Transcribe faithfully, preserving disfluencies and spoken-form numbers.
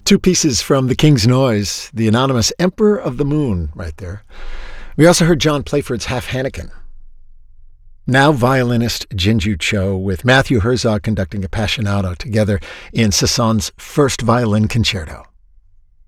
Two pieces from The King's Noise, the anonymous Emperor of the Moon right there. We also heard John Playford's Half Hannikin. Now violinist Jinju Cho with Matthew Herzog conducting Appassionato together in Sasson's First Violin Concerto.